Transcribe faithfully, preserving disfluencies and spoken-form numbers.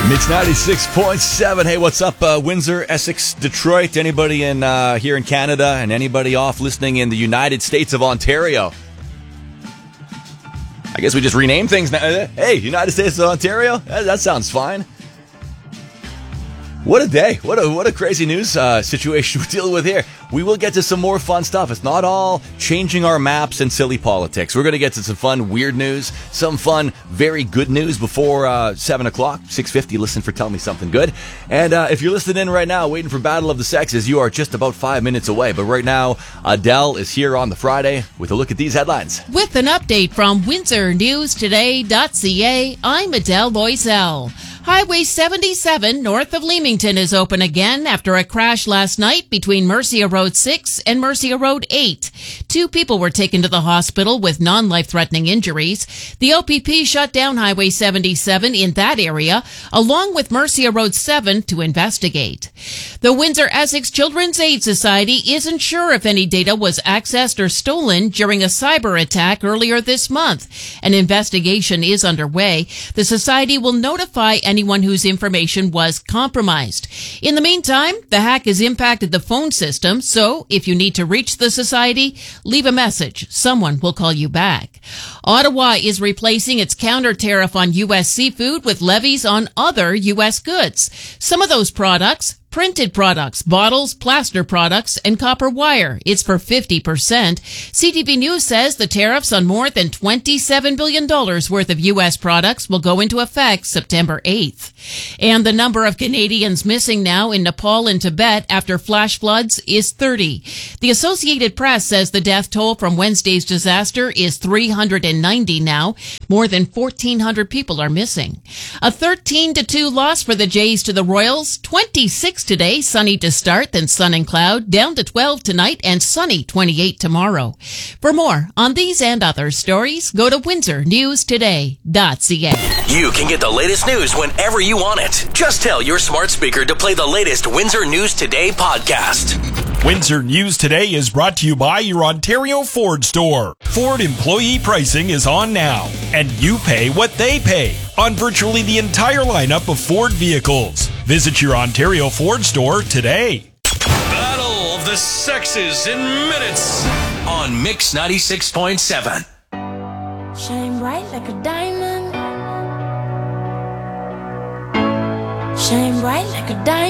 Mix ninety-six point seven. Hey, what's up, uh, Windsor, Essex, Detroit? Anybody in uh, here in Canada and anybody off listening in the United States of Ontario? I guess we just rename things now. Hey, United States of Ontario? That, that sounds fine. What a day. What a what a crazy news uh, situation we're dealing with here. We will get to some more fun stuff. It's not all changing our maps and silly politics. We're going to get to some fun, weird news, some fun, very good news before uh, seven o'clock, six fifty. Listen for Tell Me Something Good. And uh, if you're listening in right now, waiting for Battle of the Sexes, you are just about five minutes away. But right now, Adele is here on the Friday with a look at these headlines. With an update from Windsor News Today dot C A, I'm Adele Loisel. Highway seventy-seven north of Leamington is open again after a crash last night between Mercia Road six and Mercia Road eight. Two people were taken to the hospital with non-life-threatening injuries. The O P P shut down Highway seventy-seven in that area, along with Mercia Road seven, to investigate. The Windsor-Essex Children's Aid Society isn't sure if any data was accessed or stolen during a cyber attack earlier this month. An investigation is underway. The society will notify any anyone whose information was compromised. In the meantime, the hack has impacted the phone system, so if you need to reach the society, leave a message. Someone will call you back. Ottawa is replacing its counter tariff on U S seafood with levies on other U S goods. Some of those products, printed products, bottles, plaster products, and copper wire. It's for fifty percent. C T V News says the tariffs on more than twenty-seven billion dollars worth of U S products will go into effect September eighth. And the number of Canadians missing now in Nepal and Tibet after flash floods is thirty. The Associated Press says the death toll from Wednesday's disaster is three hundred ninety now. More than fourteen hundred people are missing. A thirteen to two loss for the Jays to the Royals. twenty-six today, sunny to start, then sun and cloud, down to twelve tonight, and sunny twenty-eight tomorrow. For more on these and other stories, go to Windsor News Today dot C A. You can get the latest news whenever you want it. Just tell your smart speaker to play the latest Windsor News Today podcast. Windsor News Today is brought to you by your Ontario Ford store. Ford employee pricing is on now, and you pay what they pay on virtually the entire lineup of Ford vehicles. Visit your Ontario Ford store today. Battle of the Sexes in minutes on Mix ninety-six point seven. Shine bright like a diamond. Shine bright like a diamond.